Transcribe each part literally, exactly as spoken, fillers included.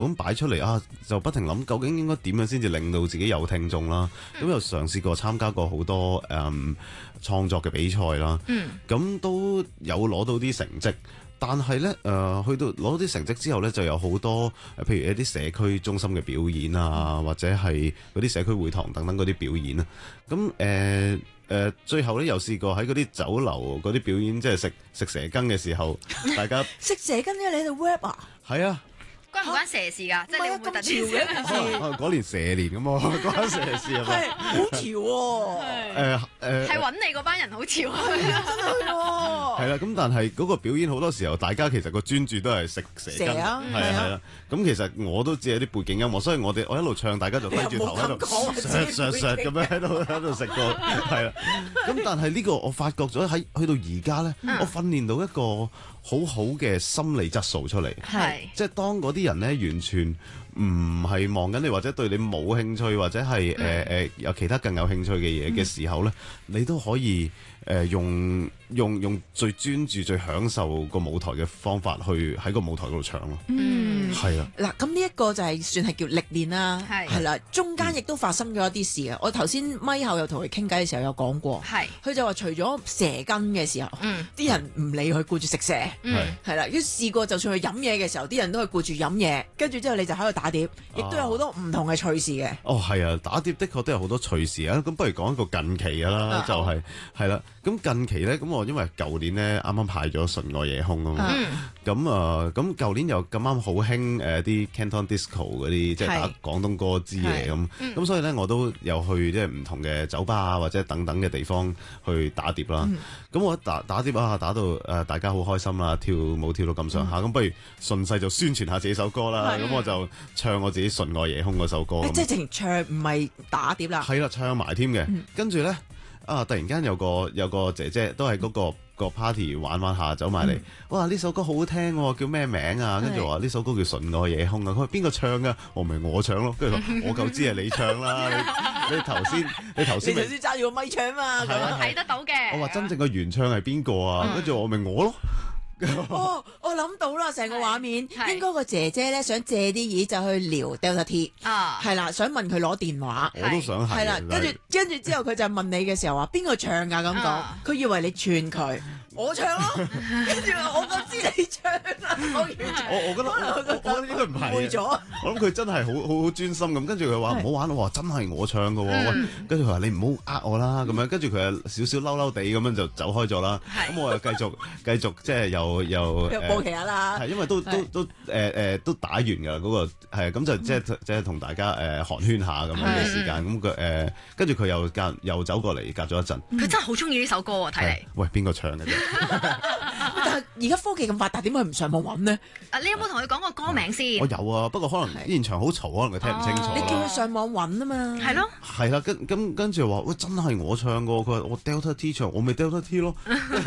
咁擺出嚟啊，就不停諗究竟應該點樣先至令到自己有聽眾啦。咁又嘗試過參加過好多誒、嗯、創作嘅比賽啦。咁、嗯、都有攞到啲成績。但係咧，誒、呃、去到攞到啲成績之後咧，就有好多譬如一啲社區中心嘅表演啊，或者係嗰啲社區會堂等等嗰啲表演啊。咁誒誒，最後咧又試過喺嗰啲酒樓嗰啲表演，即係食食蛇羹嘅時候，大家食蛇羹咧，你喺度 rap 啊？ 係啊。 關唔關蛇事㗎？即係你會唔會特啲嘅？嗰年蛇年咁嘛，關蛇事係咪？ 好潮喎！ 誒誒， 係揾你嗰班人好潮啊！ 真係喎。 係啦，咁但係嗰個表演好多時候，大家其實個專注都係食蛇羹，係啊係啦。咁其實我都只係啲背景音樂，所以我哋我一路唱，大家就低住頭喺度削削削咁樣喺度喺度食過，係啦。咁但係呢個我發覺咗喺去到而家咧，我訓練到一個好好嘅心理質素出嚟， 係即係當嗰啲人咧完全唔係望緊你，或者對你冇興趣，或者係誒誒有其他更有興趣嘅嘢嘅時候咧，嗯、你都可以誒、呃、用用用最專注、最享受個舞台嘅方法去喺個舞台嗰度唱咯。嗯，係啊。 嗱，咁呢一個就係算係叫歷練啦， 係係啦。中間亦都發生咗一啲事啊！我頭先咪後又同佢傾偈嘅時候有講過，係佢就話除咗蛇羹嘅時候，嗯，啲人唔理佢顧住食蛇，嗯，係啦。於試過就算去飲嘢嘅時候，啲人都係顧住飲嘢，跟住之後你就喺度打碟，亦都有好多唔同嘅趣事嘅。 哦，係啊，打碟的確都有好多趣事啊！咁不如講一個近期嘅啦，啊、就係係啦。咁近期咧，咁我因為舊年咧啱啱派咗《純愛夜空》啊嘛，咁啊，咁舊年又咁啱好興誒啲 Canton Disco 嗰啲，即係打廣東歌之夜咁，咁所以咧我都有去即係唔同嘅酒吧啊或者等等嘅地方去打碟啦。咁、嗯、我打打碟啊，打到誒、呃、大家好開心啦，跳舞跳到咁上下，咁、嗯、不如順勢就宣傳下自己首歌啦。咁我就唱我自己《純愛夜空》嗰首歌。 即係淨唱唔係打碟啦。 係啦，唱埋添嘅，嗯、跟住咧。啊！突然間有個有個姐姐都係嗰、嗰個、嗯、個 party 玩玩下走埋嚟，嗯、哇！呢首歌好好聽喎，叫咩名啊？跟住話呢首歌叫《純愛夜空》啊。佢話邊個唱啊？我咪我唱咯。跟住話我夠知係你唱啦。你你頭先你頭先你頭先揸住個咪唱嘛？ 我睇得到嘅。 我話真正嘅原唱係邊個啊？跟住、嗯、我咪我咯。 哦，我諗到啦，成個畫面應該個姐姐咧想借啲嘢就去撩 Delta T，係啦，想問佢攞電話， 我都想係啦，跟住跟住之後佢就問你嘅時候話邊個唱㗎咁講，佢以為你串佢，我唱咯，跟住我覺知你唱啦，我我我覺得我覺得應該唔係， 誤會咗，我諗佢真係好好好專心咁，跟住佢話唔好玩，我話真係我唱㗎喎，跟住佢話你唔好呃我啦咁樣，跟住佢又少少嬲嬲地咁樣就走開咗啦，咁我又繼續繼續即係又。又又播其他啦， 係因為都都都誒誒都打完㗎啦，嗰個係咁就即係即係同大家誒寒暄下咁樣嘅時間，咁佢誒跟住佢又隔又走過嚟，隔咗一陣。 佢真係好中意呢首歌喎，睇嚟。 喂，邊個唱嘅啫？ 但係而家科技咁發達，點解唔上網揾呢？ 啊，你有冇同佢講個歌名先？ 我有啊，不過可能現場好嘈，可能佢聽唔清楚。 你叫佢上網揾啊嘛。 係咯。 係啦，跟跟跟住話喂，真係我唱過，佢話我 Delta T 唱，我咪 Delta T 咯。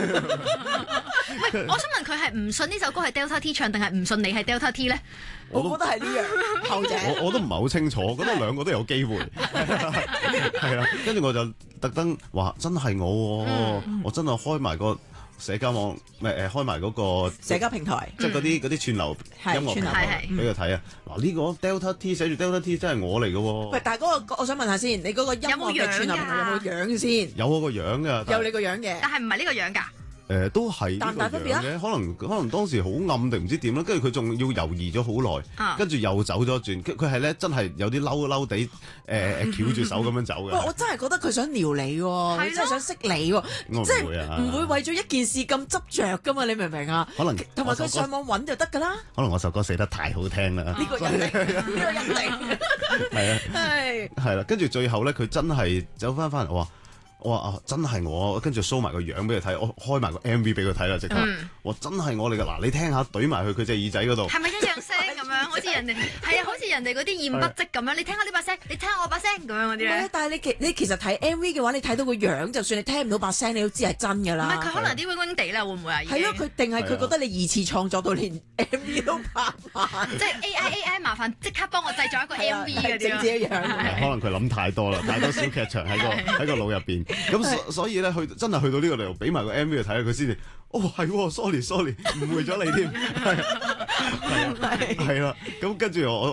喂，我想問佢係唔信呢首歌係 Delta T 唱，定係唔信你係 Delta T 咧？ 我覺得係呢樣後者。 我我都唔係好清楚，我覺得兩個都有機會。係啦，跟住我就特登話真係我，嗯、我真係開埋個社交網，唔係誒開埋嗰個社交平台， 即係嗰啲嗰啲串流音樂平台俾佢睇啊！嗱呢個 Delta T 寫住 Delta T 真係我嚟嘅喎。 喂，但係嗰個我想問下先，你嗰個音樂嘅串流平台有冇樣先？ 有我個樣㗎， 有你個樣嘅， 但係唔係呢個樣㗎。 誒都係呢個樣嘅，可能可能當時好暗定唔知點啦，跟住佢仲要猶豫咗好耐，跟住又走咗轉，佢係咧真係有啲嬲嬲地誒誒翹住手咁樣走嘅。 喂，我真係覺得佢想撩你喎，佢真係想識你喎，即係唔會為咗一件事咁執着噶嘛？你明唔明啊？ 可能同埋佢上網揾就得㗎啦。 可能我首歌寫得太好聽啦。 呢個一定，呢個一定係啊，係係啦，跟住最後咧，佢真係走翻翻嚟話。我話啊，真係我，跟住 show 埋個樣俾佢睇，我開埋個 M V 俾佢睇啦，即刻。我真係我嚟㗎，嗱你聽下，懟埋去佢隻耳仔嗰度。 係咪一樣聲咁樣？好似人哋係啊，好似人哋嗰啲驗筆跡咁樣。你聽下呢把聲，你聽下我把聲咁樣嗰啲咧。 但係你其你其實睇 M V 嘅話，你睇到個樣，就算你聽唔到把聲，你都知係真㗎啦。 唔係佢可能啲 wing wing 地啦，會唔會啊？ 係咯，佢定係佢覺得你二次創作到連 M V 都拍埋。 即係 A I A I 麻煩即刻幫我製作一個 M V 嗰啲。 整自一樣。 可能佢諗太多啦，太多小劇場喺個喺個腦入邊。咁所所以咧，去真係去到呢個地步，俾埋個 M V 去睇佢先至。 哦係，sorry sorry，誤會咗你添，係係係啦。咁跟住我